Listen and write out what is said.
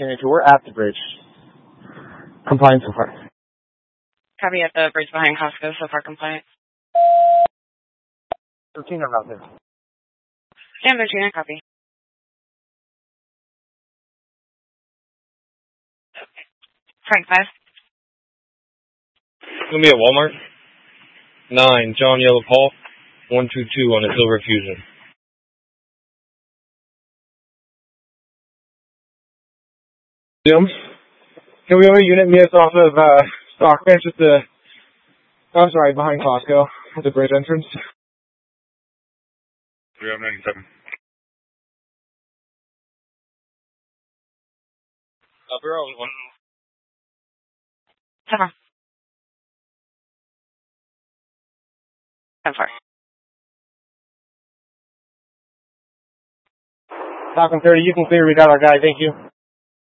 1082. We're at the bridge. Compliant so far. Copy at the bridge behind Costco, so far compliant. 13 or out there. Stand 13, I copy. Frank 5. Gonna be at Walmart. 9, John Yellow Paul. 122 on a Silver Fusion. Jim, can we have a unit meet us off of Stock Bench at the... Oh, sorry, behind Costco at the bridge entrance? 397. Bureau 1. 7. 10-4. Falcon 30, you can clear. We got our guy. Thank you.